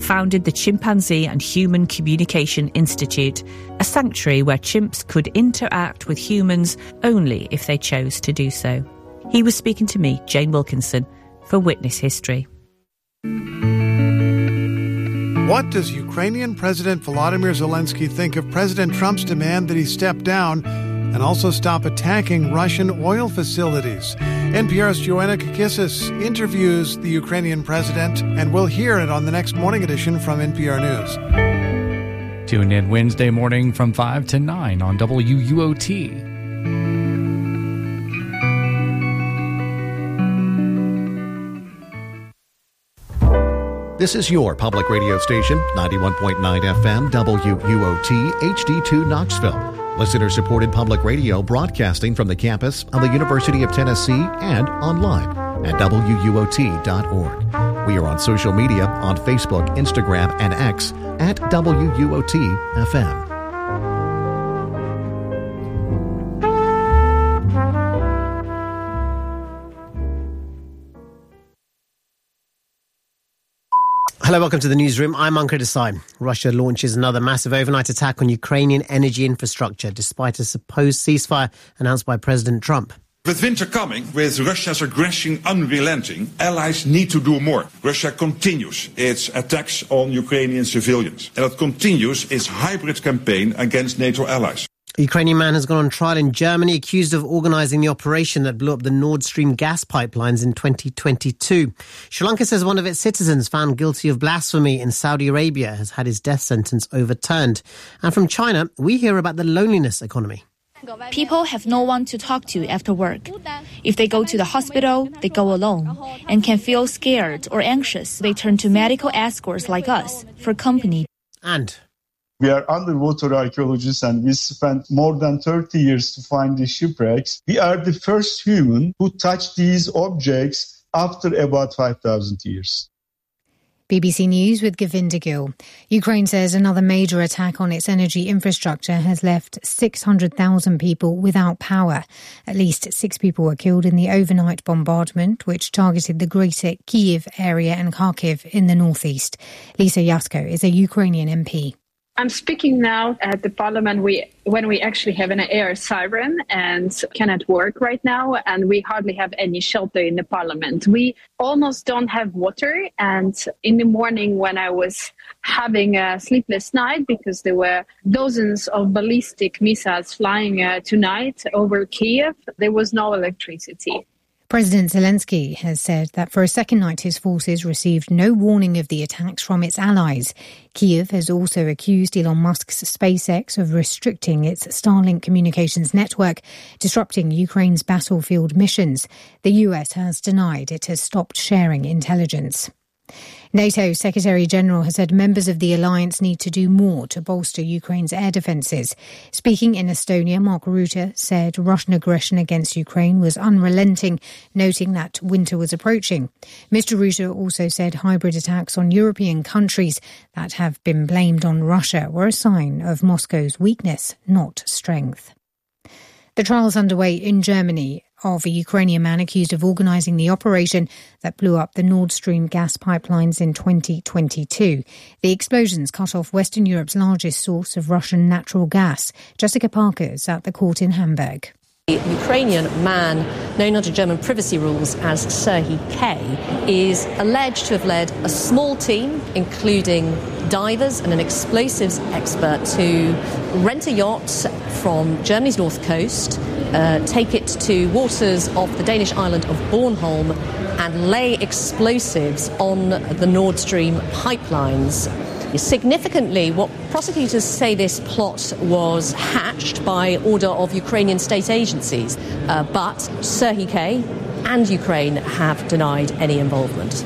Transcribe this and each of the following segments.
founded the Chimpanzee and Human Communication Institute, a sanctuary where chimps could interact with humans only if they chose to do so. He was speaking to me, Jane Wilkinson, for Witness History. What does Ukrainian President Volodymyr Zelensky think of President Trump's demand that he step down and also stop attacking Russian oil facilities? NPR's Joanna Kakissis interviews the Ukrainian president, and we'll hear it on the next morning edition from NPR News. Tune in Wednesday morning from 5 to 9 on WUOT. This is your public radio station, 91.9 FM, WUOT, HD2 Knoxville. Listener-supported public radio broadcasting from the campus of the University of Tennessee and online at WUOT.org. We are on social media on Facebook, Instagram, and X at WUOT-FM. Hello, welcome to the newsroom. I'm Ankur Desai. Russia launches another massive overnight attack on Ukrainian energy infrastructure, despite a supposed ceasefire announced by President Trump. With winter coming, with Russia's aggression unrelenting, allies need to do more. Russia continues its attacks on Ukrainian civilians, and it continues its hybrid campaign against NATO allies. A Ukrainian man has gone on trial in Germany accused of organising the operation that blew up the Nord Stream gas pipelines in 2022. Sri Lanka says one of its citizens found guilty of blasphemy in Saudi Arabia has had his death sentence overturned. And from China, we hear about the loneliness economy. People have no one to talk to after work. If they go to the hospital, they go alone and can feel scared or anxious. They turn to medical escorts like us for company. And we are underwater archaeologists and we spent more than 30 years to find the shipwrecks. We are the first human who touched these objects after about 5,000 years. BBC News with Govinda Gill. Ukraine says another major attack on its energy infrastructure has left 600,000 people without power. At least 6 people were killed in the overnight bombardment, which targeted the greater Kyiv area and Kharkiv in the northeast. Lisa Yasko is a Ukrainian MP. I'm speaking now at the parliament when we actually have an air siren and cannot work right now, and we hardly have any shelter in the parliament. We almost don't have water, and in the morning when I was having a sleepless night because there were dozens of ballistic missiles flying tonight over Kyiv, there was no electricity. President Zelensky has said that for a second night his forces received no warning of the attacks from its allies. Kyiv has also accused Elon Musk's SpaceX of restricting its Starlink communications network, disrupting Ukraine's battlefield missions. The US has denied it has stopped sharing intelligence. NATO Secretary-General has said members of the alliance need to do more to bolster Ukraine's air defences. Speaking in Estonia, Mark Rutte said Russian aggression against Ukraine was unrelenting, noting that winter was approaching. Mr. Rutte also said hybrid attacks on European countries that have been blamed on Russia were a sign of Moscow's weakness, not strength. The trial's underway in Germany of a Ukrainian man accused of organising the operation that blew up the Nord Stream gas pipelines in 2022. The explosions cut off Western Europe's largest source of Russian natural gas. Jessica Parker is at the court in Hamburg. The Ukrainian man, known under German privacy rules as Serhiy K, is alleged to have led a small team, including divers and an explosives expert, to rent a yacht from Germany's north coast, take it to waters off the Danish island of Bornholm and lay explosives on the Nord Stream pipelines. Significantly, what prosecutors say this plot was hatched by order of Ukrainian state agencies, but Serhiy K and Ukraine have denied any involvement.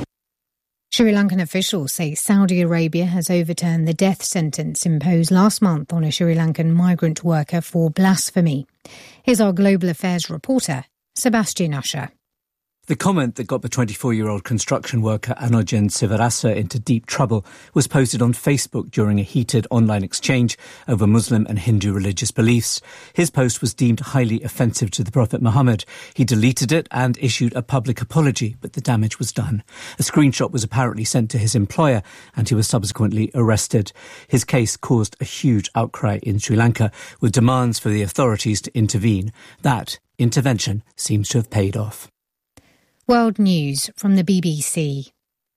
Sri Lankan officials say Saudi Arabia has overturned the death sentence imposed last month on a Sri Lankan migrant worker for blasphemy. Here's our global affairs reporter, Sebastian Usher. The comment that got the 24-year-old construction worker Anojen Sivarasa into deep trouble was posted on Facebook during a heated online exchange over Muslim and Hindu religious beliefs. His post was deemed highly offensive to the Prophet Muhammad. He deleted it and issued a public apology, but the damage was done. A screenshot was apparently sent to his employer and he was subsequently arrested. His case caused a huge outcry in Sri Lanka, with demands for the authorities to intervene. That intervention seems to have paid off. World News from the BBC.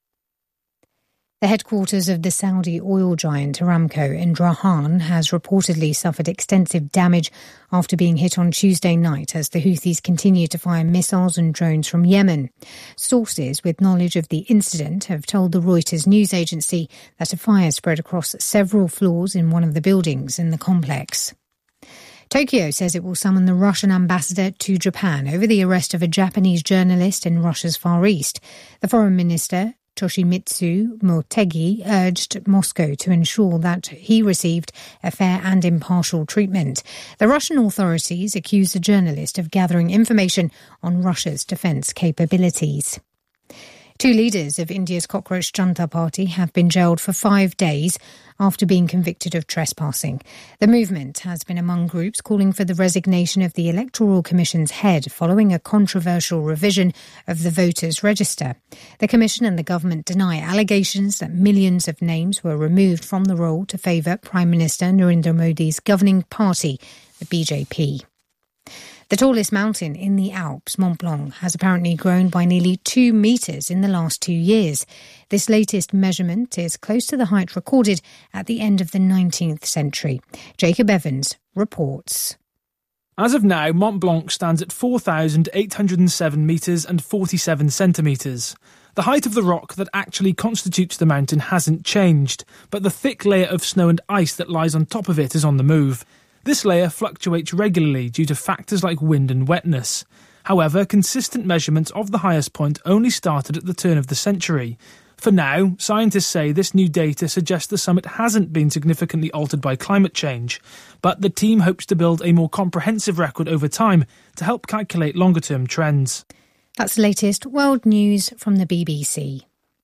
The headquarters of the Saudi oil giant Aramco in Dhahran has reportedly suffered extensive damage after being hit on Tuesday night as the Houthis continue to fire missiles and drones from Yemen. Sources with knowledge of the incident have told the Reuters news agency that a fire spread across several floors in one of the buildings in the complex. Tokyo says it will summon the Russian ambassador to Japan over the arrest of a Japanese journalist in Russia's Far East. The foreign minister, Toshimitsu Motegi, urged Moscow to ensure that he received a fair and impartial treatment. The Russian authorities accuse the journalist of gathering information on Russia's defence capabilities. Two leaders of India's Cockroach Janata Party have been jailed for 5 days after being convicted of trespassing. The movement has been among groups calling for the resignation of the Electoral Commission's head following a controversial revision of the voters' register. The Commission and the government deny allegations that millions of names were removed from the roll to favour Prime Minister Narendra Modi's governing party, the BJP. The tallest mountain in the Alps, Mont Blanc, has apparently grown by nearly 2 metres in the last 2 years. This latest measurement is close to the height recorded at the end of the 19th century. Jacob Evans reports. As of now, Mont Blanc stands at 4,807 metres and 47 centimetres. The height of the rock that actually constitutes the mountain hasn't changed, but the thick layer of snow and ice that lies on top of it is on the move. This layer fluctuates regularly due to factors like wind and wetness. However, consistent measurements of the highest point only started at the turn of the century. For now, scientists say this new data suggests the summit hasn't been significantly altered by climate change, but the team hopes to build a more comprehensive record over time to help calculate longer-term trends. That's the latest world news from the BBC.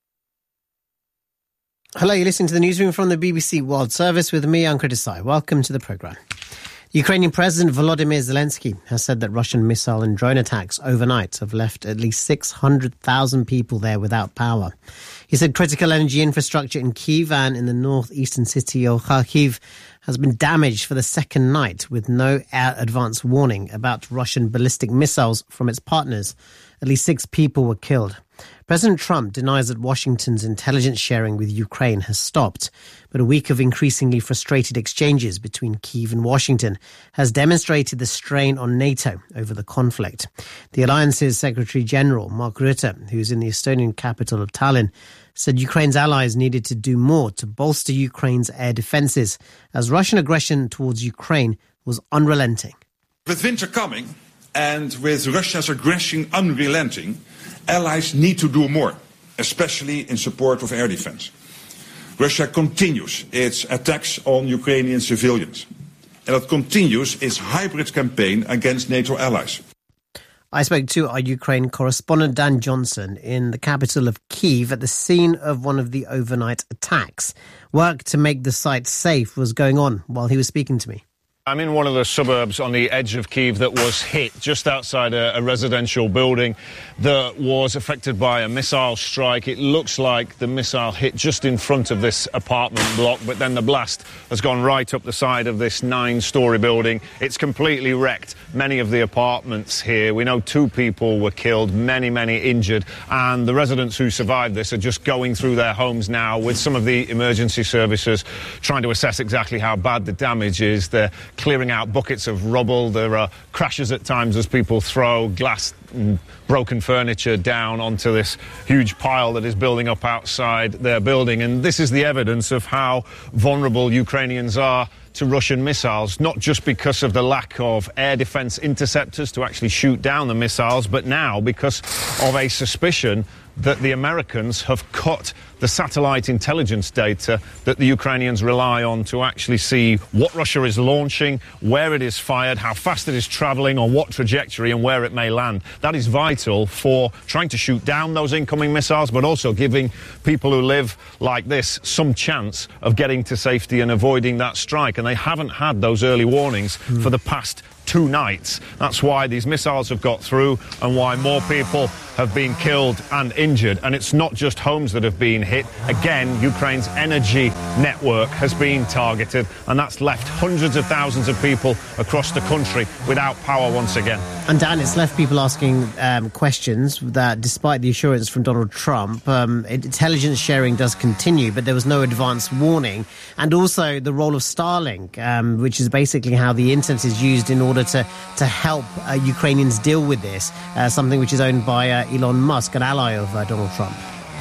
Hello, you're listening to the newsroom from the BBC World Service with me, Ankur Desai. Welcome to the programme. Ukrainian President Volodymyr Zelensky has said that Russian missile and drone attacks overnight have left at least 600,000 people there without power. He said critical energy infrastructure in Kyiv and in the northeastern city of Kharkiv has been damaged for the second night with no air advance warning about Russian ballistic missiles from its partners. At least 6 people were killed. President Trump denies that Washington's intelligence sharing with Ukraine has stopped, but a week of increasingly frustrated exchanges between Kyiv and Washington has demonstrated the strain on NATO over the conflict. The alliance's Secretary General, Mark Rutte, who's in the Estonian capital of Tallinn, said Ukraine's allies needed to do more to bolster Ukraine's air defences, as Russian aggression towards Ukraine was unrelenting. With winter coming, and with Russia's aggression unrelenting, allies need to do more, especially in support of air defense. Russia continues its attacks on Ukrainian civilians, and it continues its hybrid campaign against NATO allies. I spoke to our Ukraine correspondent Dan Johnson in the capital of Kyiv at the scene of one of the overnight attacks. Work to make the site safe was going on while he was speaking to me. I'm in one of the suburbs on the edge of Kyiv that was hit just outside a residential building that was affected by a missile strike. It looks like the missile hit just in front of this apartment block, but then the blast has gone right up the side of this 9-storey building. It's completely wrecked many of the apartments here. We know 2 people were killed, many injured, and the residents who survived this are just going through their homes now with some of the emergency services trying to assess exactly how bad the damage is. They're clearing out buckets of rubble. There are crashes at times as people throw glass and broken furniture down onto this huge pile that is building up outside their building. And this is the evidence of how vulnerable Ukrainians are to Russian missiles, not just because of the lack of air defense interceptors to actually shoot down the missiles, but now because of a suspicion that the Americans have cut the satellite intelligence data that the Ukrainians rely on to actually see what Russia is launching, where it is fired, how fast it is travelling, on what trajectory and where it may land. That is vital for trying to shoot down those incoming missiles, but also giving people who live like this some chance of getting to safety and avoiding that strike. And they haven't had those early warnings for the past 2 nights. That's why these missiles have got through and why more people have been killed and injured. And it's not just homes that have been hit. Again, Ukraine's energy network has been targeted, and that's left hundreds of thousands of people across the country without power once again. And Dan, it's left people asking questions that despite the assurance from Donald Trump, intelligence sharing does continue, but there was no advance warning. And also the role of Starlink, which is basically how the internet is used in order to help Ukrainians deal with this, something which is owned by Elon Musk, an ally of Donald Trump.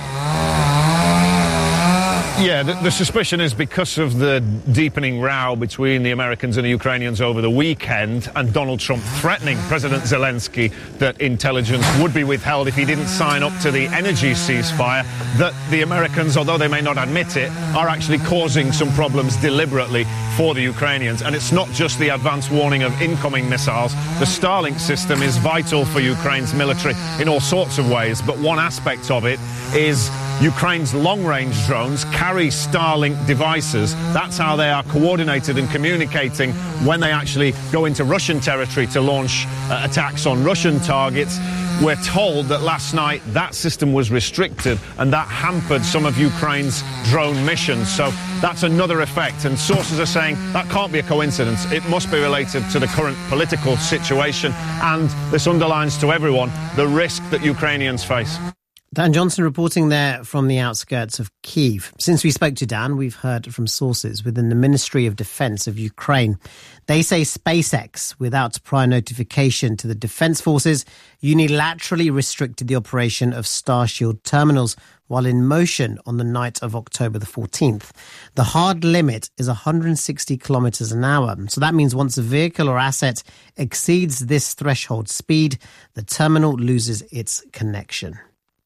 Yeah, the suspicion is because of the deepening row between the Americans and the Ukrainians over the weekend, and Donald Trump threatening President Zelensky that intelligence would be withheld if he didn't sign up to the energy ceasefire, that the Americans, although they may not admit it, are actually causing some problems deliberately for the Ukrainians. And it's not just the advance warning of incoming missiles. The Starlink system is vital for Ukraine's military in all sorts of ways, but one aspect of it is Ukraine's long-range drones carry Starlink devices. That's how they are coordinated and communicating when they actually go into Russian territory to launch attacks on Russian targets. We're told that last night that system was restricted and that hampered some of Ukraine's drone missions. So that's another effect. And sources are saying that can't be a coincidence. It must be related to the current political situation. And this underlines to everyone the risk that Ukrainians face. Dan Johnson reporting there from the outskirts of Kyiv. Since we spoke to Dan, we've heard from sources within the Ministry of Defence of Ukraine. They say SpaceX, without prior notification to the Defence Forces, unilaterally restricted the operation of Starshield terminals while in motion on the night of October the 14th. The hard limit is 160 kilometres an hour. So that means once a vehicle or asset exceeds this threshold speed, the terminal loses its connection.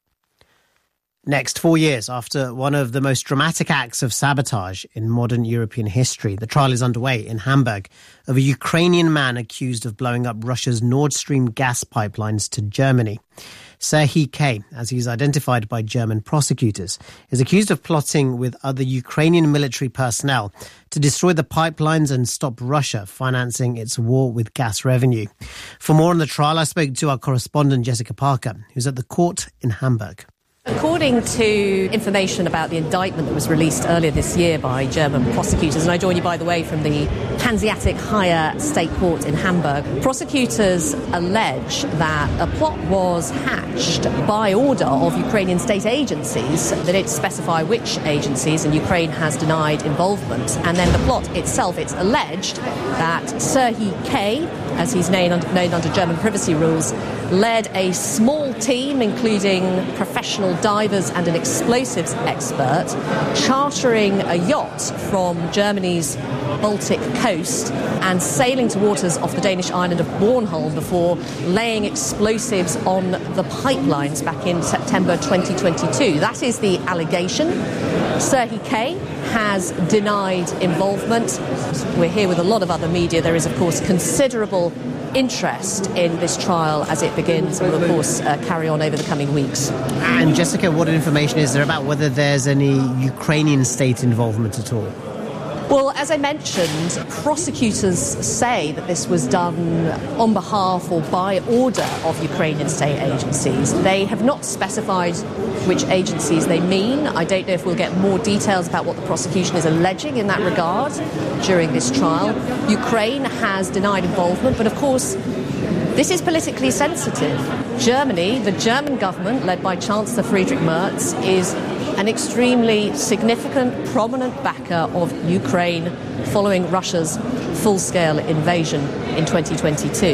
Next, 4 years after one of the most dramatic acts of sabotage in modern European history, the trial is underway in Hamburg of a Ukrainian man accused of blowing up Russia's Nord Stream gas pipelines to Germany. Serhiy K., as he's identified by German prosecutors, is accused of plotting with other Ukrainian military personnel to destroy the pipelines and stop Russia financing its war with gas revenue. For more on the trial, I spoke to our correspondent Jessica Parker, who's at the court in Hamburg. According to information about the indictment that was released earlier this year by German prosecutors, and I join you, by the way, from the Hanseatic Higher State Court in Hamburg, prosecutors allege that a plot was hatched by order of Ukrainian state agencies. They didn't specify which agencies, and Ukraine has denied involvement. And then the plot itself, it's alleged that Serhiy K., as he's known under German privacy rules, led a small team, including professional divers and an explosives expert, chartering a yacht from Germany's Baltic coast and sailing to waters off the Danish island of Bornholm before laying explosives on the pipelines back in September 2022. That is the allegation. Serhiy K. has denied involvement. We're here with a lot of other media. There is, of course, considerable interest in this trial as it begins and will, of course, carry on over the coming weeks. And Jessica, what information is there about whether there's any Ukrainian state involvement at all? Well, as I mentioned, prosecutors say that this was done on behalf or by order of Ukrainian state agencies. They have not specified which agencies they mean. I don't know if we'll get more details about what the prosecution is alleging in that regard during this trial. Ukraine has denied involvement, but of course, this is politically sensitive. Germany, the German government, led by Chancellor Friedrich Merz, is an extremely significant, prominent backer of Ukraine following Russia's full-scale invasion in 2022.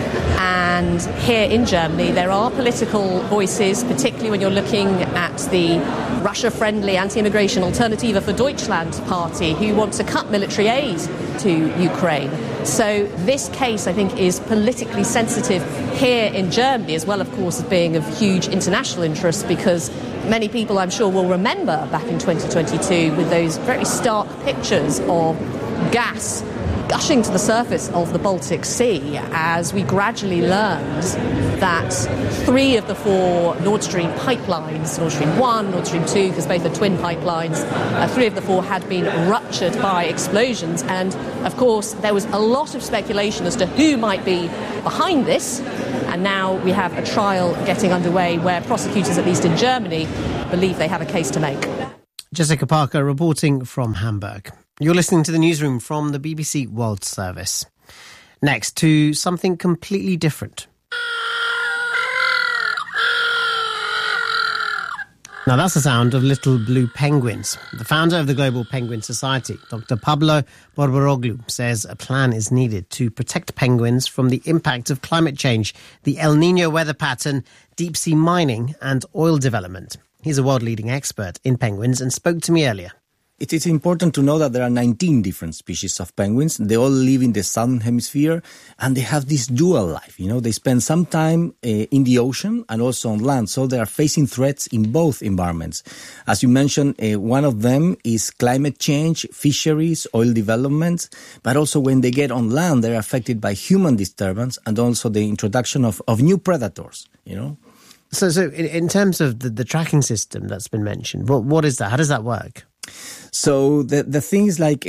And here in Germany, there are political voices, particularly when you're looking at the Russia-friendly anti-immigration Alternative für Deutschland party, who want to cut military aid to Ukraine. So this case, I think, is politically sensitive here in Germany, as well, of course, as being of huge international interest, because many people, I'm sure, will remember back in 2022 with those very stark pictures of gas gushing to the surface of the Baltic Sea as we gradually learned that 3 of the 4 Nord Stream pipelines, Nord Stream 1, Nord Stream 2, because both are twin pipelines, 3 of the 4 had been ruptured by explosions. And, of course, there was a lot of speculation as to who might be behind this. And now we have a trial getting underway where prosecutors, at least in Germany, believe they have a case to make. Jessica Parker reporting from Hamburg. You're listening to the newsroom from the BBC World Service. Next, to something completely different. Now, that's the sound of little blue penguins. The founder of the Global Penguin Society, Dr. Pablo Borboroglu, says a plan is needed to protect penguins from the impact of climate change, the El Niño weather pattern, deep-sea mining and oil development. He's a world-leading expert in penguins and spoke to me earlier. It is important to know that there are 19 different species of penguins. They all live in the southern hemisphere and they have this dual life. You know, they spend some time in the ocean and also on land. So they are facing threats in both environments. As you mentioned, one of them is climate change, fisheries, oil development. But also when they get on land, they're affected by human disturbance and also the introduction of new predators, you know. So in terms of the tracking system that's been mentioned, what is that? How does that work? So the thing is like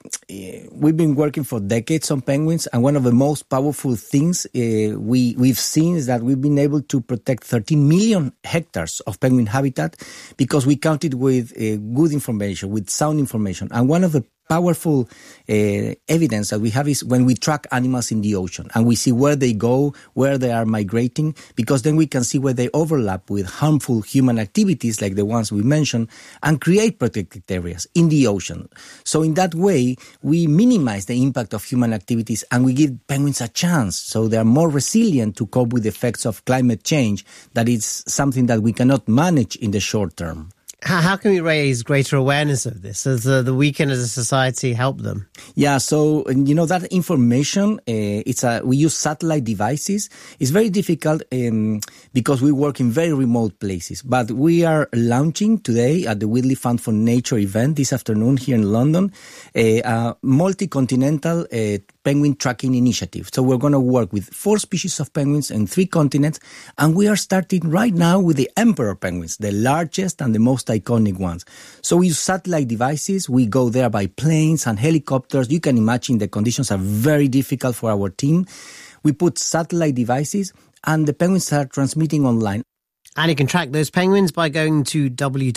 we've been working for decades on penguins, and one of the most powerful things we've seen is that we've been able to protect 13 million hectares of penguin habitat because we counted with good information, with sound information. And one of the powerful evidence that we have is when we track animals in the ocean and we see where they go, where they are migrating, because then we can see where they overlap with harmful human activities like the ones we mentioned and create protected areas in the ocean. So in that way, we minimize the impact of human activities and we give penguins a chance. So they are more resilient to cope with the effects of climate change. That is something that we cannot manage in the short term. How can we raise greater awareness of this? Does the We Can as a society help them? Yeah, so, you know, that information, we use satellite devices. It's very difficult because we work in very remote places. But we are launching today at the Whitley Fund for Nature event this afternoon here in London, a multi-continental penguin tracking initiative. So we're going to work with 4 species of penguins in 3 continents. And we are starting right now with the emperor penguins, the largest and the most iconic ones. So we use satellite devices. We go there by planes and helicopters. You can imagine the conditions are very difficult for our team. We put satellite devices and the penguins are transmitting online. And you can track those penguins by going to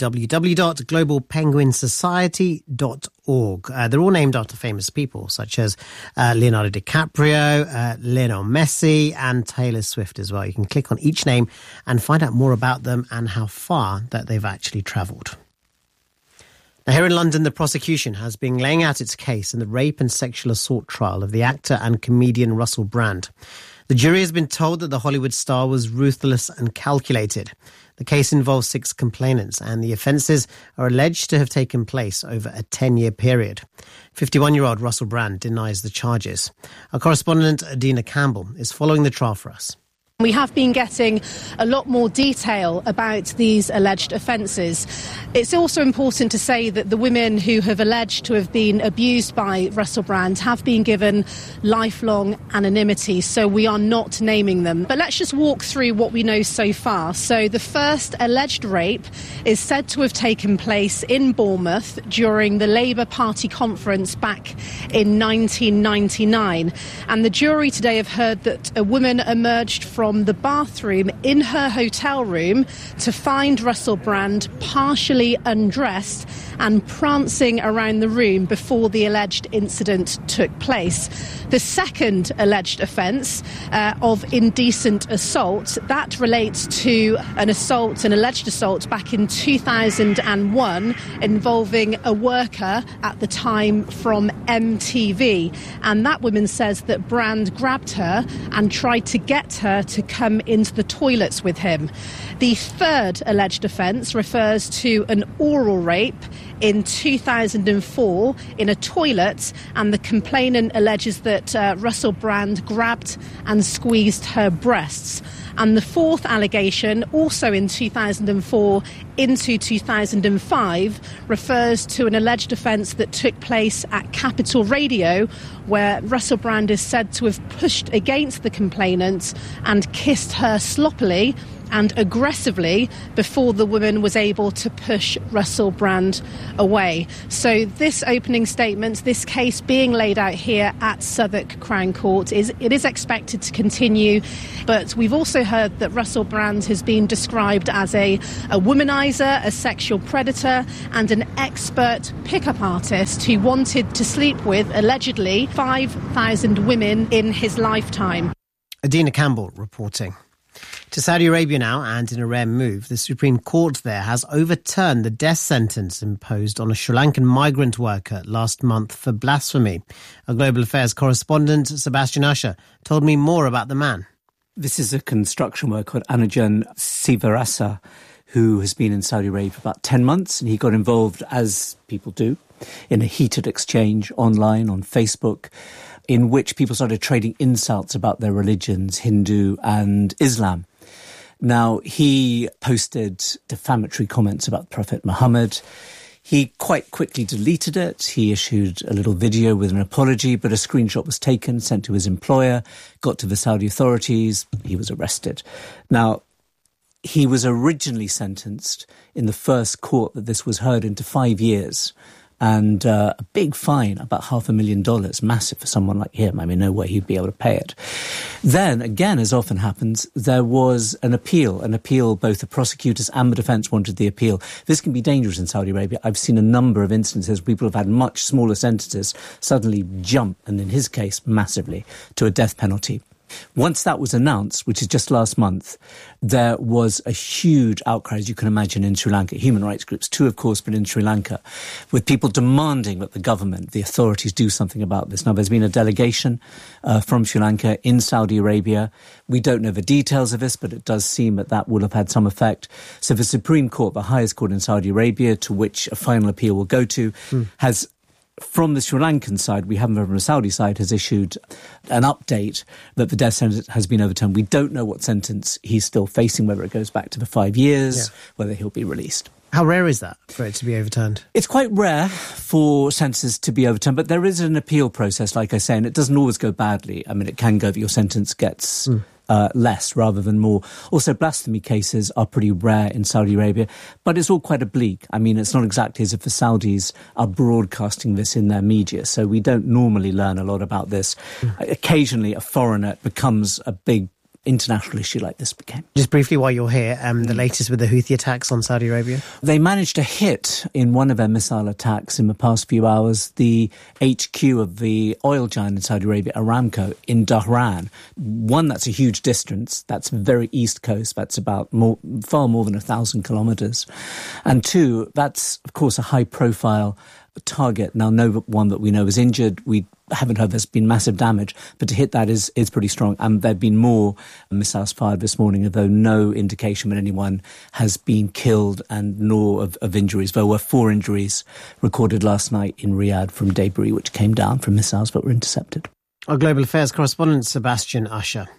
www.globalpenguinsociety.org. They're all named after famous people, such as Leonardo DiCaprio, Lionel Messi, and Taylor Swift as well. You can click on each name and find out more about them and how far that they've actually travelled. Now, here in London, the prosecution has been laying out its case in the rape and sexual assault trial of the actor and comedian Russell Brand. The jury has been told that the Hollywood star was ruthless and calculated. The case involves 6 complainants, and the offences are alleged to have taken place over a 10-year period. 51-year-old Russell Brand denies the charges. Our correspondent, Adina Campbell, is following the trial for us. We have been getting a lot more detail about these alleged offences. It's also important to say that the women who have alleged to have been abused by Russell Brand have been given lifelong anonymity, so we are not naming them. But let's just walk through what we know so far. So the first alleged rape is said to have taken place in Bournemouth during the Labour Party conference back in 1999. And the jury today have heard that a woman emerged from the bathroom in her hotel room to find Russell Brand partially undressed and prancing around the room before the alleged incident took place. The second alleged offence of indecent assault, that relates to an alleged assault back in 2001 involving a worker at the time from MTV. And that woman says that Brand grabbed her and tried to get her to to come into the toilets with him. The third alleged offence refers to an oral rape in 2004 in a toilet, and the complainant alleges that Russell Brand grabbed and squeezed her breasts. And the fourth allegation, also in 2004 into 2005, refers to an alleged offence that took place at Capital Radio, where Russell Brand is said to have pushed against the complainant and kissed her sloppily and aggressively before the woman was able to push Russell Brand away. So this opening statement, this case being laid out here at Southwark Crown Court, it is expected to continue. But we've also heard that Russell Brand has been described as a womanizer, a sexual predator, and an expert pickup artist who wanted to sleep with, allegedly, 5,000 women in his lifetime. Adina Campbell reporting. To Saudi Arabia now, and in a rare move, the Supreme Court there has overturned the death sentence imposed on a Sri Lankan migrant worker last month for blasphemy. Our Global Affairs correspondent, Sebastian Usher, told me more about the man. This is a construction worker, Anujan Sivarasa, who has been in Saudi Arabia for about 10 months, and he got involved, as people do, in a heated exchange online on Facebook, in which people started trading insults about their religions, Hindu and Islam. Now, he posted defamatory comments about Prophet Muhammad. He quite quickly deleted it. He issued a little video with an apology, but a screenshot was taken, sent to his employer, got to the Saudi authorities. He was arrested. Now, he was originally sentenced in the first court that this was heard into 5 years. And a big fine, about $500,000, massive for someone like him. I mean, no way he'd be able to pay it. Then, again, as often happens, there was an appeal. Both the prosecutors and the defence wanted the appeal. This can be dangerous in Saudi Arabia. I've seen a number of instances where people have had much smaller sentences suddenly jump, and in his case, massively, to a death penalty. Once that was announced, which is just last month, there was a huge outcry, as you can imagine, in Sri Lanka. Human rights groups, too, of course, but in Sri Lanka, with people demanding that the government, the authorities, do something about this. Now, there's been a delegation from Sri Lanka in Saudi Arabia. We don't know the details of this, but it does seem that that will have had some effect. So the Supreme Court, the highest court in Saudi Arabia, to which a final appeal will go to, has... From the Sri Lankan side, we haven't, from the Saudi side, has issued an update that the death sentence has been overturned. We don't know what sentence he's still facing, whether it goes back to the 5 years, whether he'll be released. How rare is that for it to be overturned? It's quite rare for sentences to be overturned, but there is an appeal process, like I say, and it doesn't always go badly. I mean, it can go that your sentence gets... less rather than more. Also, blasphemy cases are pretty rare in Saudi Arabia, but it's all quite oblique. I mean, it's not exactly as if the Saudis are broadcasting this in their media, so we don't normally learn a lot about this. Occasionally, a foreigner becomes a big international issue like this became. Just briefly while you're here, the latest with the Houthi attacks on Saudi Arabia? They managed to hit, in one of their missile attacks in the past few hours, the HQ of the oil giant in Saudi Arabia, Aramco, in Dhahran. One, that's a huge distance. That's very east coast. That's about far more than 1,000 kilometres. And two, that's, of course, a high-profile target. Now, no one that we know is injured. We haven't heard there's been massive damage, but to hit that is pretty strong. And there have been more missiles fired this morning, although no indication that anyone has been killed and nor of injuries. There were 4 injuries recorded last night in Riyadh from debris which came down from missiles but were intercepted. Our Global Affairs correspondent, Sebastian Usher.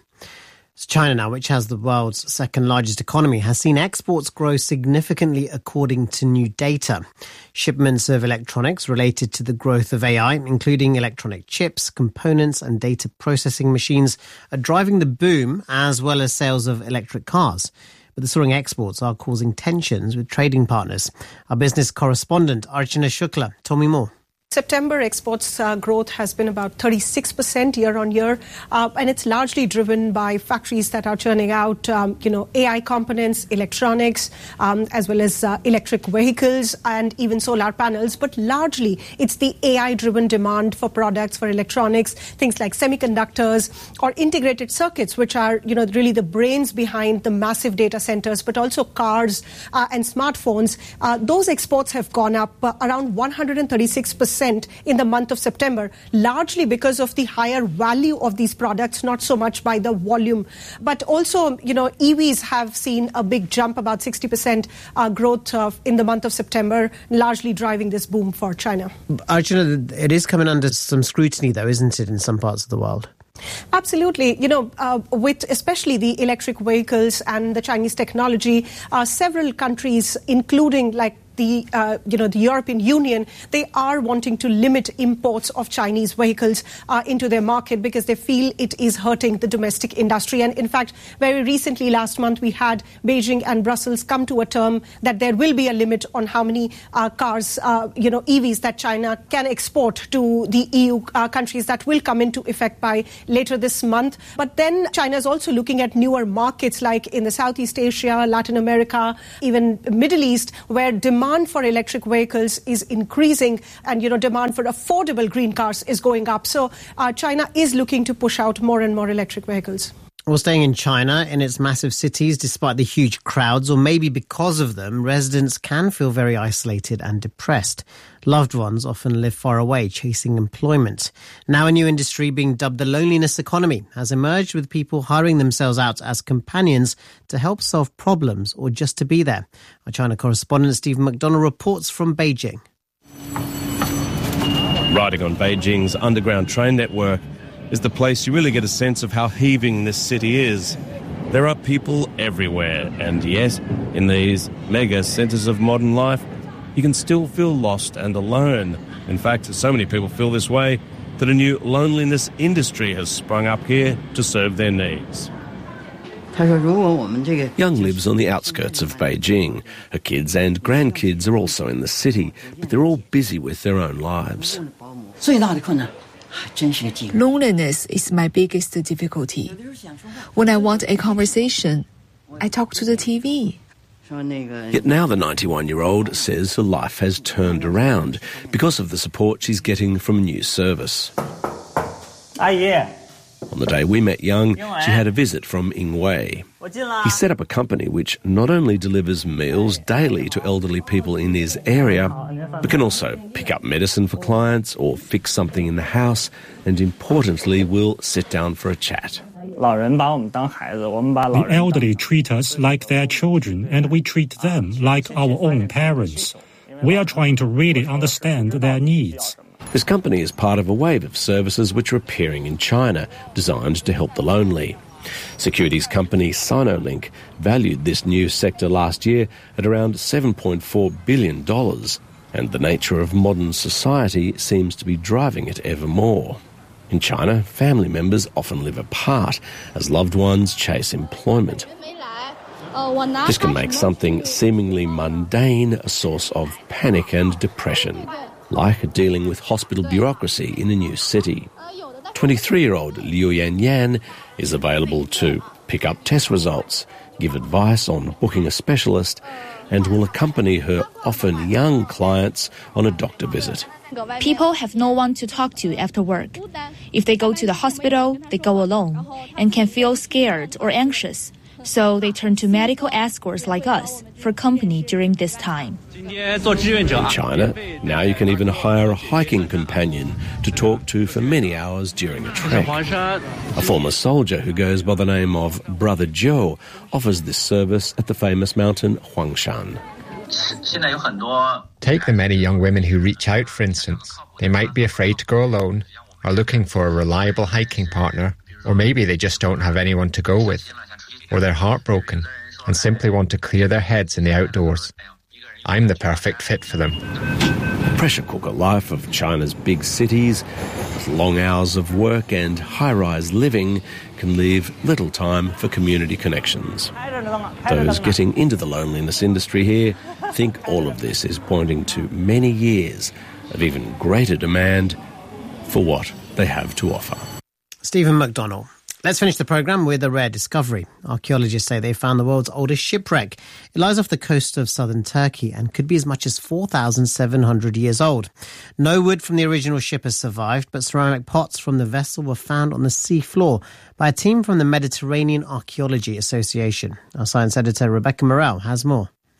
China now, which has the world's second largest economy, has seen exports grow significantly according to new data. Shipments of electronics related to the growth of AI, including electronic chips, components and data processing machines, are driving the boom, as well as sales of electric cars. But the soaring exports are causing tensions with trading partners. Our business correspondent, Archana Shukla, told me more. September exports growth has been about 36% year on year, and it's largely driven by factories that are churning out, AI components, electronics, as well as electric vehicles and even solar panels. But largely, it's the AI-driven demand for products, for electronics, things like semiconductors or integrated circuits, which are, really the brains behind the massive data centers, but also cars and smartphones. Those exports have gone up around 136% 60% in the month of September, largely because of the higher value of these products, not so much by the volume. But also, EVs have seen a big jump, about 60% growth in the month of September, largely driving this boom for China. Archana, it is coming under some scrutiny, though, isn't it, in some parts of the world? Absolutely. With especially the electric vehicles and the Chinese technology, several countries, including the European Union, they are wanting to limit imports of Chinese vehicles into their market because they feel it is hurting the domestic industry. And in fact, very recently, last month, we had Beijing and Brussels come to a term that there will be a limit on how many cars, EVs that China can export to the EU countries. That will come into effect by later this month. But then China is also looking at newer markets like in the Southeast Asia, Latin America, even Middle East, where demand for electric vehicles is increasing and, demand for affordable green cars is going up. So China is looking to push out more and more electric vehicles. Well, staying in China, in its massive cities, despite the huge crowds, or maybe because of them, residents can feel very isolated and depressed. Loved ones often live far away, chasing employment. Now a new industry being dubbed the loneliness economy has emerged, with people hiring themselves out as companions to help solve problems or just to be there. Our China correspondent Stephen McDonald reports from Beijing. Riding on Beijing's underground train network is the place you really get a sense of how heaving this city is. There are people everywhere, and yes, in these mega centres of modern life, you can still feel lost and alone. In fact, so many people feel this way that a new loneliness industry has sprung up here to serve their needs. Young lives on the outskirts of Beijing. Her kids and grandkids are also in the city, but they're all busy with their own lives. Loneliness is my biggest difficulty. When I want a conversation, I talk to the TV. Yet now the 91-year-old says her life has turned around because of the support she's getting from a new service. On the day we met Young, she had a visit from Ingwei. He set up a company which not only delivers meals daily to elderly people in his area, but can also pick up medicine for clients or fix something in the house, and importantly, will sit down for a chat. The elderly treat us like their children, and we treat them like our own parents. We are trying to really understand their needs. This company is part of a wave of services which are appearing in China, designed to help the lonely. Securities company Sinolink valued this new sector last year at around $7.4 billion, and the nature of modern society seems to be driving it ever more. In China, family members often live apart as loved ones chase employment. This can make something seemingly mundane a source of panic and depression, like dealing with hospital bureaucracy in a new city. 23-year-old Liu Yan is available to pick up test results, give advice on booking a specialist, and will accompany her often young clients on a doctor visit. People have no one to talk to after work. If they go to the hospital, they go alone and can feel scared or anxious. So they turn to medical escorts like us for company during this time. In China, now you can even hire a hiking companion to talk to for many hours during a trek. A former soldier who goes by the name of Brother Joe offers this service at the famous mountain Huangshan. Take the many young women who reach out, for instance. They might be afraid to go alone, are looking for a reliable hiking partner, or maybe they just don't have anyone to go with, or they're heartbroken and simply want to clear their heads in the outdoors. I'm the perfect fit for them. The pressure cooker life of China's big cities, with long hours of work and high-rise living, can leave little time for community connections. Those getting into the loneliness industry here think all of this is pointing to many years of even greater demand for what they have to offer. Stephen McDonald. Let's finish the programme with a rare discovery. Archaeologists say they found the world's oldest shipwreck. It lies off the coast of southern Turkey and could be as much as 4,700 years old. No wood from the original ship has survived, but ceramic pots from the vessel were found on the sea floor by a team from the Mediterranean Archaeology Association. Our science editor Rebecca Morrell has more.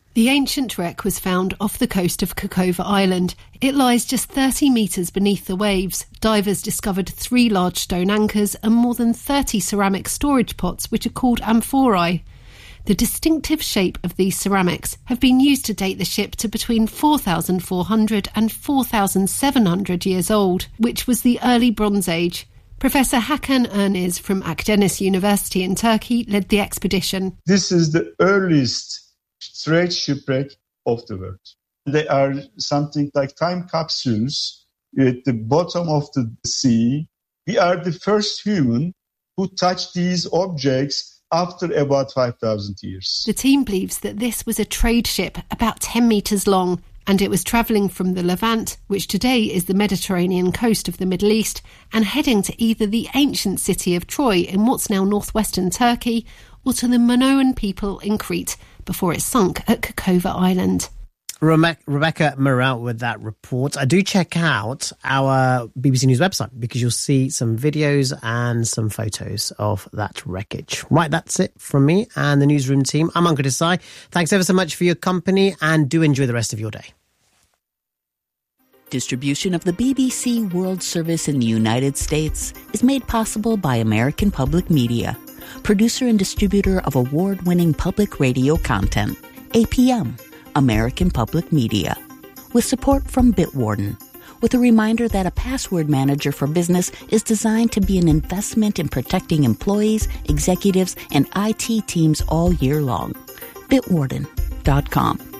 The ancient wreck was found off the coast of Kokova Island. It lies just 30 metres beneath the waves. Divers discovered 3 large stone anchors and more than 30 ceramic storage pots, which are called amphorae. The distinctive shape of these ceramics have been used to date the ship to between 4,400 and 4,700 years old, which was the early Bronze Age. Professor Hakan Erniz from Akdeniz University in Turkey led the expedition. This is the earliest trade shipwreck of the world. They are something like time capsules at the bottom of the sea. We are the first human who touched these objects after about 5,000 years. The team believes that this was a trade ship about 10 metres long, and it was travelling from the Levant, which today is the Mediterranean coast of the Middle East, and heading to either the ancient city of Troy in what's now northwestern Turkey, or to the Minoan people in Crete, before it sunk at Kokova Island. Rebecca Morel with that report. I do check out our BBC News website because you'll see some videos and some photos of that wreckage. Right, that's it from me and the newsroom team. I'm Ankur Desai. Thanks ever so much for your company and do enjoy the rest of your day. Distribution of the BBC World Service in the United States is made possible by American Public Media, producer and distributor of award-winning public radio content, APM. American Public Media, with support from Bitwarden, with a reminder that a password manager for business is designed to be an investment in protecting employees, executives, and IT teams all year long. Bitwarden.com.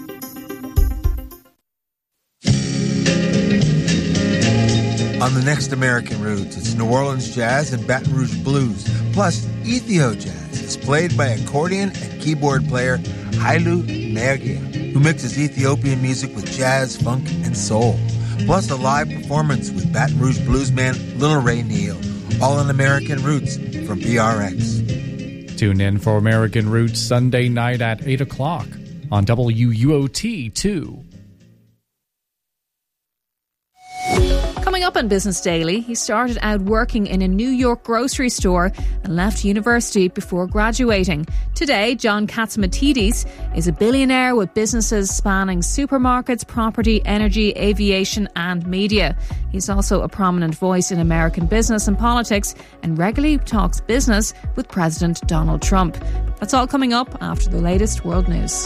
On the next American Roots, it's New Orleans Jazz and Baton Rouge Blues, plus Ethio Jazz. It's played by accordion and keyboard player Hailu Mergia, who mixes Ethiopian music with jazz, funk, and soul. Plus a live performance with Baton Rouge bluesman Little Ray Neal. All on American Roots from PRX. Tune in for American Roots Sunday night at 8 o'clock on WUOT 2. Coming up on Business Daily, he started out working in a New York grocery store and left university before graduating. Today, John Katzimatidis is a billionaire with businesses spanning supermarkets, property, energy, aviation and media. He's also a prominent voice in American business and politics and regularly talks business with President Donald Trump. That's all coming up after the latest world news.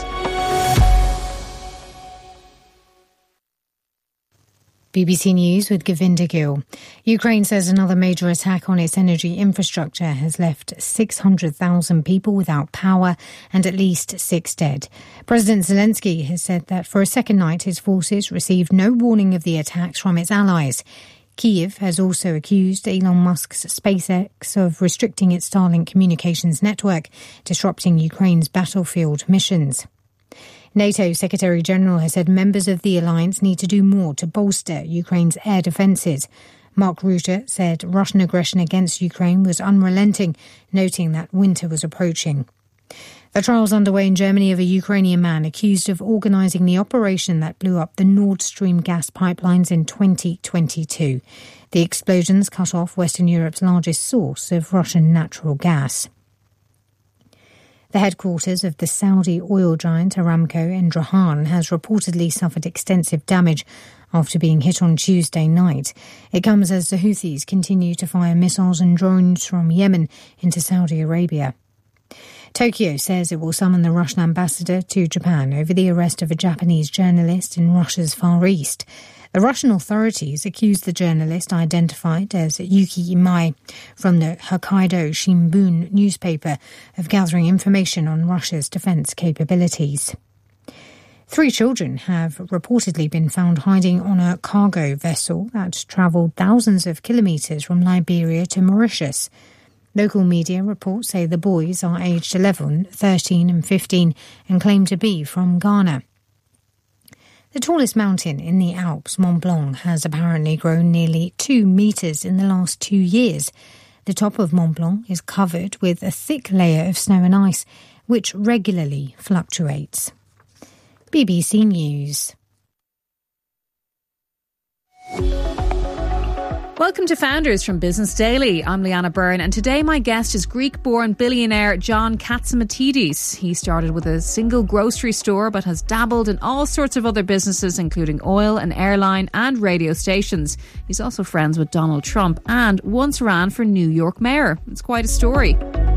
BBC News with Govinda Gill. Ukraine says another major attack on its energy infrastructure has left 600,000 people without power and at least 6 dead. President Zelensky has said that for a second night his forces received no warning of the attacks from its allies. Kyiv has also accused Elon Musk's SpaceX of restricting its Starlink communications network, disrupting Ukraine's battlefield missions. NATO Secretary-General has said members of the alliance need to do more to bolster Ukraine's air defences. Mark Rutte said Russian aggression against Ukraine was unrelenting, noting that winter was approaching. The trial's underway in Germany of a Ukrainian man accused of organising the operation that blew up the Nord Stream gas pipelines in 2022. The explosions cut off Western Europe's largest source of Russian natural gas. The headquarters of the Saudi oil giant Aramco in Dharan has reportedly suffered extensive damage after being hit on Tuesday night. It comes as the Houthis continue to fire missiles and drones from Yemen into Saudi Arabia. Tokyo says it will summon the Russian ambassador to Japan over the arrest of a Japanese journalist in Russia's Far East. The Russian authorities accused the journalist, identified as Yuki Imai, from the Hokkaido Shimbun newspaper, of gathering information on Russia's defence capabilities. 3 children have reportedly been found hiding on a cargo vessel that travelled thousands of kilometres from Liberia to Mauritius. Local media reports say the boys are aged 11, 13 and 15 and claim to be from Ghana. The tallest mountain in the Alps, Mont Blanc, has apparently grown nearly 2 metres in the last 2 years. The top of Mont Blanc is covered with a thick layer of snow and ice, which regularly fluctuates. BBC News. Welcome to Founders from Business Daily. I'm Leanna Byrne, and today my guest is Greek-born billionaire John Katzimatidis. He started with a single grocery store but has dabbled in all sorts of other businesses, including oil, an airline and radio stations. He's also friends with Donald Trump and once ran for New York mayor. It's quite a story.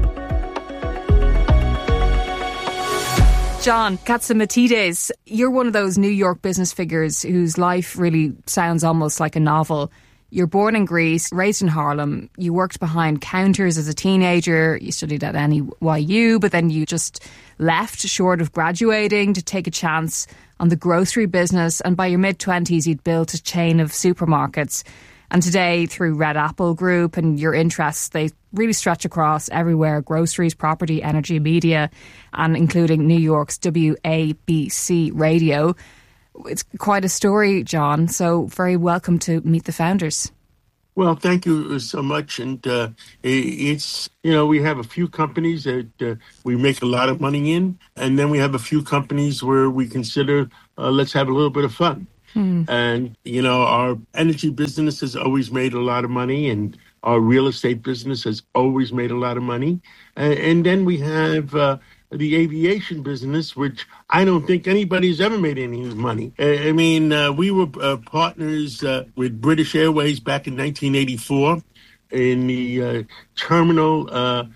John Katzimatidis, you're one of those New York business figures whose life really sounds almost like a novel. You're born in Greece, raised in Harlem. You worked behind counters as a teenager. You studied at NYU, but then you just left short of graduating to take a chance on the grocery business. And by your mid-20s, you'd built a chain of supermarkets. And today, through Red Apple Group and your interests, they really stretch across everywhere: groceries, property, energy, media, and including New York's WABC radio. It's quite a story, John, so very welcome to Meet the Founders. Well, thank you so much. And it's, we have a few companies that we make a lot of money in, and then we have a few companies where we consider, let's have a little bit of fun. And, our energy business has always made a lot of money, and our real estate business has always made a lot of money. And then we have the aviation business, which I don't think anybody's ever made any money. We were partners with British Airways back in 1984 in the terminal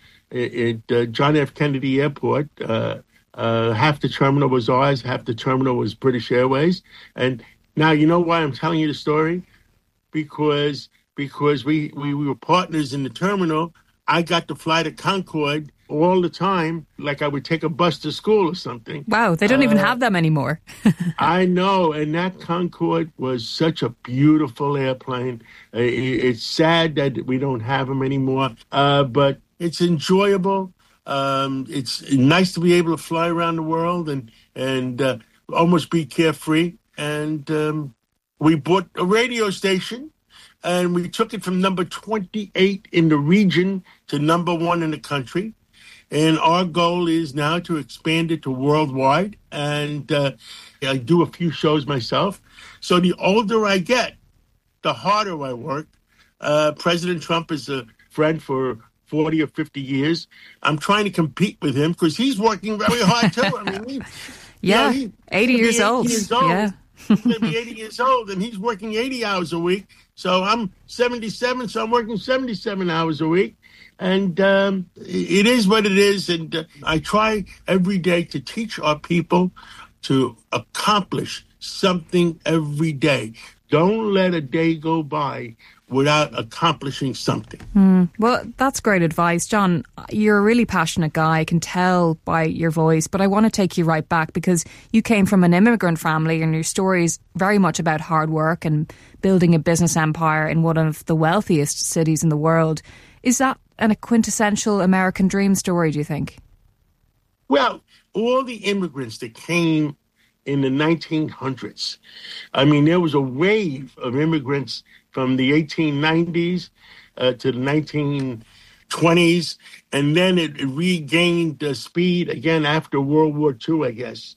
at John F. Kennedy Airport. Half the terminal was ours, half the terminal was British Airways. And now you know why I'm telling you the story? Because we were partners in the terminal. I got to fly to Concorde all the time, like I would take a bus to school or something. Wow, they don't even have them anymore. I know, and that Concorde was such a beautiful airplane. It's sad that we don't have them anymore, but it's enjoyable. It's nice to be able to fly around the world and almost be carefree. And we bought a radio station, and we took it from number 28 in the region to number 1 in the country. And our goal is now to expand it to worldwide. And I do a few shows myself. So the older I get, the harder I work. President Trump is a friend for 40 or 50 years. I'm trying to compete with him because he's working very hard, too. He's 80 years old. Yeah. He's going to be 80 years old, and he's working 80 hours a week. So I'm 77, so I'm working 77 hours a week. And it is what it is. And I try every day to teach our people to accomplish something every day. Don't let a day go by without accomplishing something. Well, that's great advice. John, you're a really passionate guy. I can tell by your voice, but I want to take you right back because you came from an immigrant family and your story is very much about hard work and building a business empire in one of the wealthiest cities in the world. Is that a quintessential American dream story, do you think? Well, all the immigrants that came in the 1900s, there was a wave of immigrants from the 1890s to the 1920s, and then it regained speed again after World War II, I guess.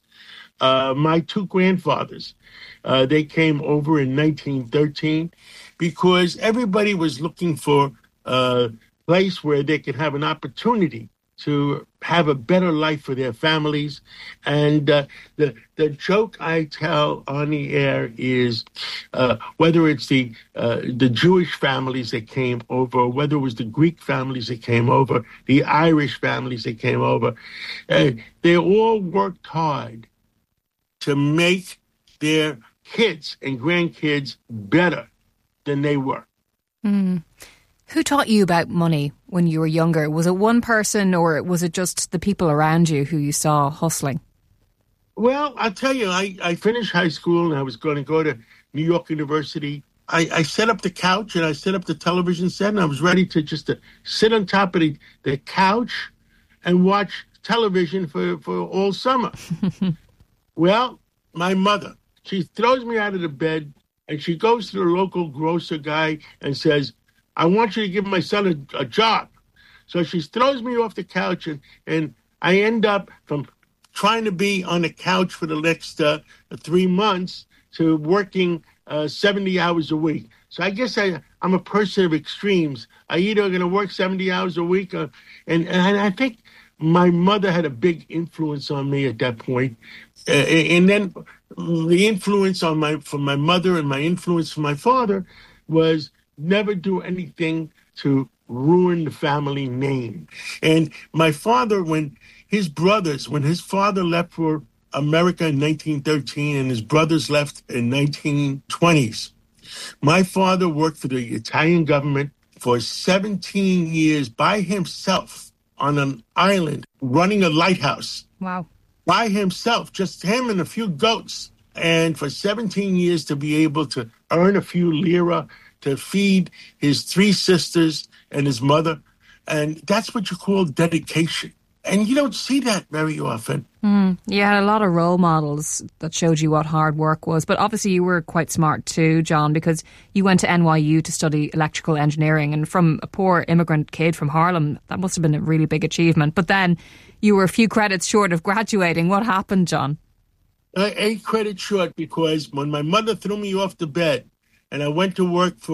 My two grandfathers, they came over in 1913 because everybody was looking for a place where they could have an opportunity to have a better life for their families. And the joke I tell on the air is whether it's the Jewish families that came over, whether it was the Greek families that came over, the Irish families that came over, they all worked hard to make their kids and grandkids better than they were. Who taught you about money when you were younger? Was it one person or was it just the people around you who you saw hustling? Well, I'll tell you, I finished high school and I was going to go to New York University. I set up the couch and I set up the television set and I was ready to just sit on top of the couch and watch television for all summer. Well, my mother, she throws me out of the bed and she goes to the local grocer guy and says, I want you to give my son a job. So she throws me off the couch and I end up from trying to be on the couch for the next 3 months to working 70 hours a week. So I guess I'm a person of extremes. I either going to work 70 hours a week, and I think my mother had a big influence on me at that point. And then the influence from my mother and my influence from my father was never do anything to ruin the family name. And my father, when his father left for America in 1913 and his brothers left in 1920s, my father worked for the Italian government for 17 years by himself on an island running a lighthouse. Wow. By himself, just him and a few goats. And for 17 years to be able to earn a few lira to feed his 3 sisters and his mother. And that's what you call dedication. And you don't see that very often. You had a lot of role models that showed you what hard work was. But obviously you were quite smart too, John, because you went to NYU to study electrical engineering. And from a poor immigrant kid from Harlem, that must have been a really big achievement. But then you were a few credits short of graduating. What happened, John? 8 credits short because when my mother threw me off the bed and I went to work for